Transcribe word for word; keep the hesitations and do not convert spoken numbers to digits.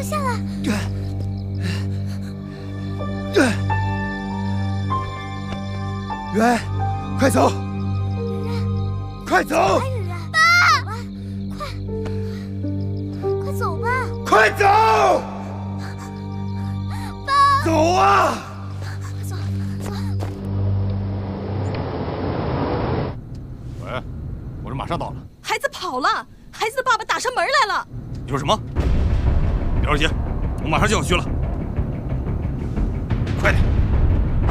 快下来！ 圆，快走！快走！ 圆圆，爸，快，快走吧！ 快走！ 爸， 走啊！ 快走，走。 喂，我这马上到了。 孩子跑了，孩子的爸爸打上门来了。 你说什么？别着急，我马上就要去了。快点！